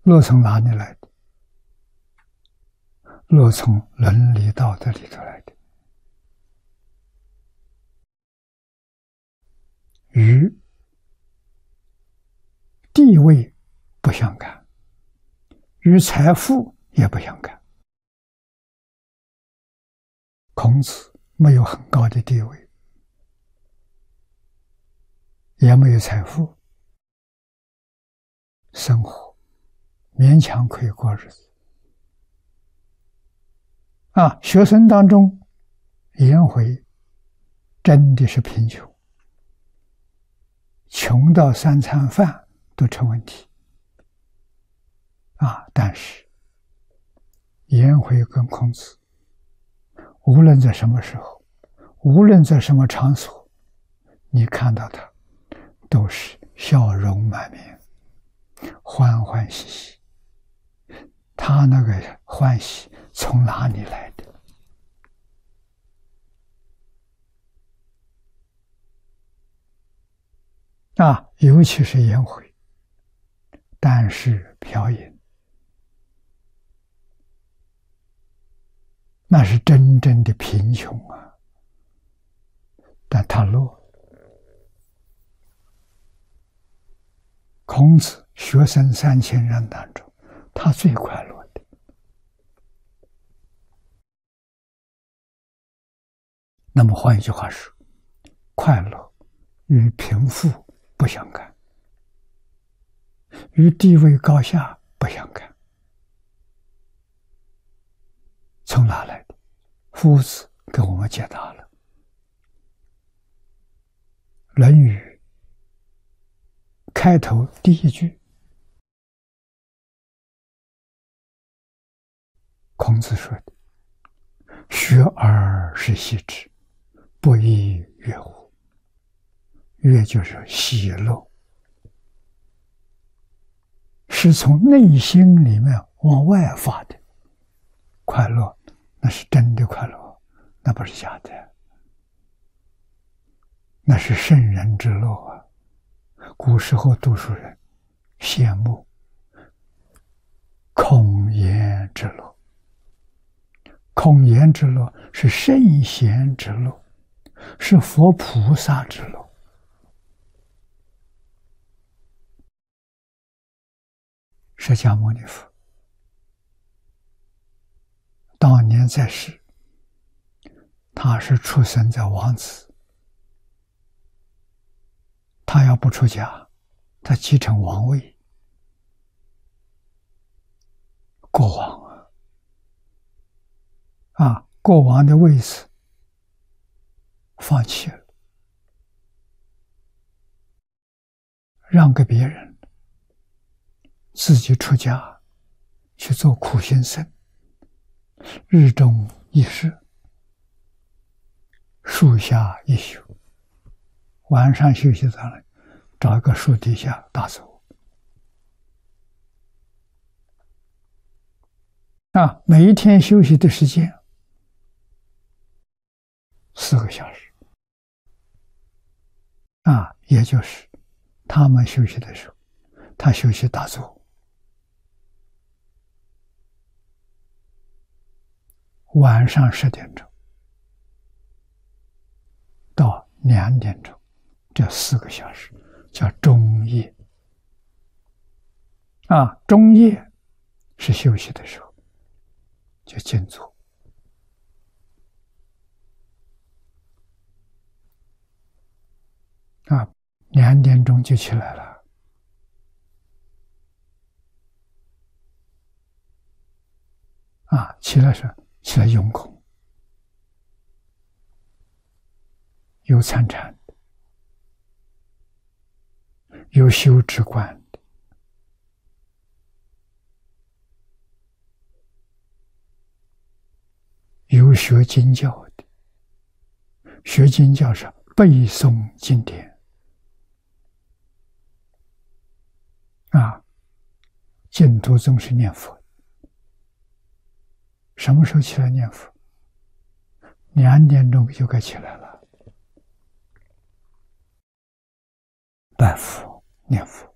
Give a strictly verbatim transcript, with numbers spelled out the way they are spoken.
乐从哪里来的？乐从伦理道德里头来的。与地位不相干，与财富也不相干。孔子没有很高的地位，也没有财富，生活勉强可以过日子。啊，学生当中，颜回真的是贫穷，穷到三餐饭都成问题。啊，但是颜回跟孔子，无论在什么时候，无论在什么场所，你看到他都是笑容满面，欢欢喜喜。他那个欢喜从哪里来的？啊，尤其是颜回，但是嫖淫，那是真正的贫穷啊！但他乐。孔子学生三千人当中，他最快乐的。那么换一句话说，快乐与贫富不相干，与地位高下不相干。从哪来的？夫子给我们解答了。《论语》开头第一句，孔子说的：“学而时习之，不亦乐乎？”乐就是喜乐，是从内心里面往外发的快乐，那是真的快乐，那不是假的，那是圣人之乐啊！古时候读书人羡慕孔颜之乐，孔颜之乐是圣贤之乐，是佛菩萨之乐。释迦牟尼佛当年在世，他是出生在王子，他要不出家，他继承王位，国王啊，啊，国王的位置放弃了，让给别人，自己出家去做苦行僧，日中一日，树下一宿，晚上休息在那里，找一个树底下打坐。啊，每一天休息的时间四个小时，啊，也就是他们休息的时候，他休息打坐。晚上十点钟到两点钟，这四个小时叫中夜。啊，中夜是休息的时候，就静坐。啊，两点钟就起来了。啊，起来是起来用功，有参禅的，有修止观的，有学经教的。学经教是背诵经典，啊，净土宗是念佛。什么时候起来念佛？两点钟就该起来了，拜佛念佛。